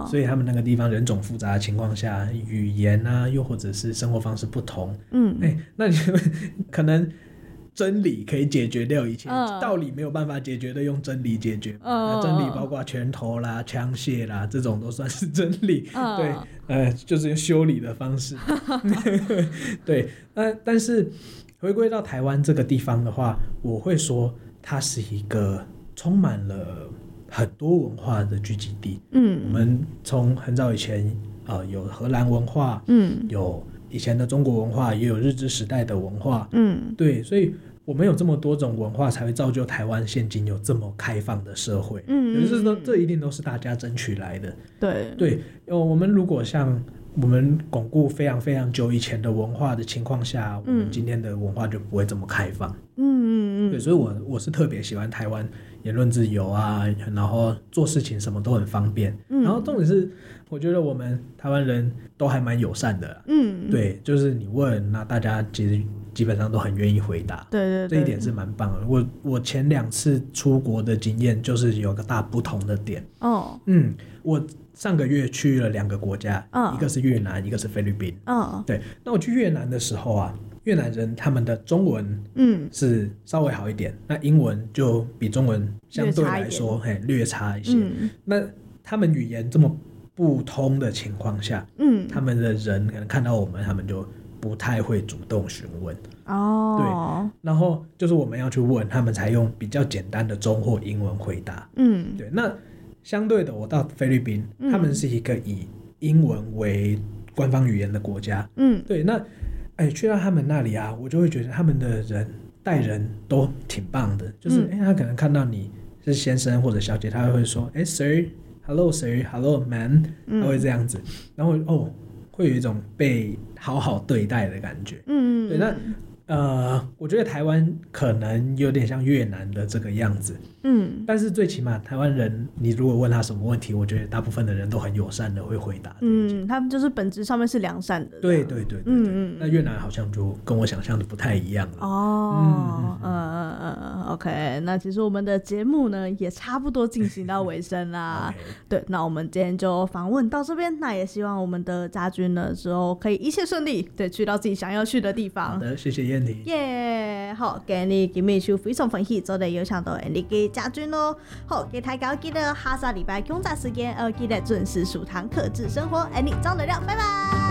所以他们那个地方人种复杂的情况下，语言啊，又或者是生活方式不同，那你可能真理可以解决掉一切，道理没有办法解决的用真理解决，那真理包括拳头啦、枪械啦，这种都算是真理，对，就是用修理的方式，对，但是回归到台湾这个地方的话，我会说它是一个充满了很多文化的聚集地。我们从很早以前有荷兰文化，有以前的中国文化，也有日治时代的文化，对，所以我们有这么多种文化，才会造就台湾现今有这么开放的社会。就是说，这一定都是大家争取来的。对，我们如果像我们巩固非常非常久以前的文化的情况下，我们今天的文化就不会这么开放。对，所以我是特别喜欢台湾言论自由啊，然后做事情什么都很方便。然后重点是，我觉得我们台湾人都还蛮友善的。对，就是你问，那大家其实基本上都很愿意回答。对，这一点是蛮棒的。我前2次出国的经验就是有个大不同的点。我上个月去了2个国家，一个是越南，一个是菲律宾。对，那我去越南的时候啊，越南人他们的中文是稍微好一点，那英文就比中文相对来说略差一些。那他们语言这么不通的情况下，他们的人可能看到我们，他们就不太会主动询问。对，然后就是我们要去问，他们才用比较简单的中或英文回答。对，那相对的，我到菲律宾，他们是一个以英文为官方语言的国家。对，那去到他们那里啊，我就会觉得他们的人待人都挺棒的，就是他可能看到你是先生或者小姐，他会说Sir，Hello Sir，Hello Man，他会这样子，然后会有一种被好好对待的感觉。对，那我觉得台湾可能有点像越南的这个样子。但是最起码台湾人，你如果问他什么问题，我觉得大部分的人都很友善的会回答。 他们就是本质上面是良善的。 对。那越南好像就跟我想象的不太一样了。OK， 那其实我们的节目呢也差不多进行到尾声啦。对，那我们今天就访问到这边，那也希望我们的家军呢之后可以一切顺利，对，去到自己想要去的地方。 好的，谢谢燕婷。 好，今日今日就非常歡喜，做嚟邀請到你嘅家軍咯。好，給大家記得下個禮拜空雜時間，記得準時收聽客製生活，你張得了，拜拜。